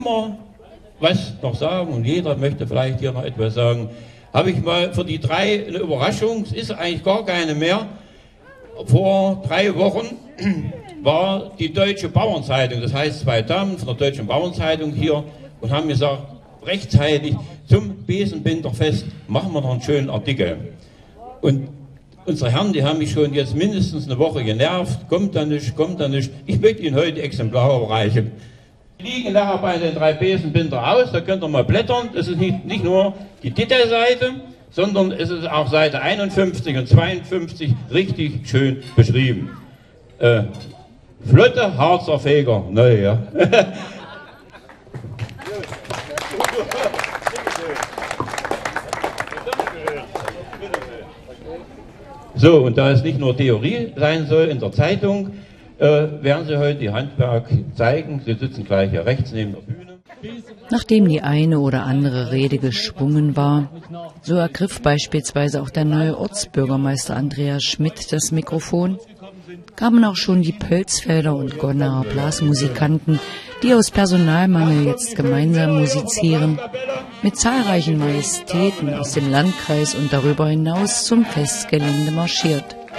Immer was noch sagen und jeder möchte vielleicht hier noch etwas sagen. Habe ich mal für die drei eine Überraschung, es ist eigentlich gar keine mehr. Vor 3 Wochen war die Deutsche Bauernzeitung, das heißt 2 Damen von der Deutschen Bauernzeitung hier und haben gesagt, rechtzeitig zum Besenbinderfest machen wir noch einen schönen Artikel. Und unsere Herren, die haben mich schon jetzt mindestens eine Woche genervt, kommt da nicht, kommt da nicht. Ich möchte Ihnen heute Exemplare reichen. Die liegen nachher bei den 3 Besenbinder aus, da könnt ihr mal blättern. Das ist nicht nur die Detailseite, sondern es ist auch Seite 51 und 52 richtig schön beschrieben. Flotte Harzer Feger, naja. So, und da es nicht nur Theorie sein soll in der Zeitung, werden Sie heute Ihr Handwerk zeigen. Sie sitzen gleich hier rechts neben der Bühne. Nachdem die eine oder andere Rede geschwungen war, so ergriff beispielsweise auch der neue Ortsbürgermeister Andreas Schmidt das Mikrofon, kamen auch schon die Pölsfelder und Gonnaer Blasmusikanten, die aus Personalmangel jetzt gemeinsam musizieren, mit zahlreichen Majestäten aus dem Landkreis und darüber hinaus zum Festgelände marschiert.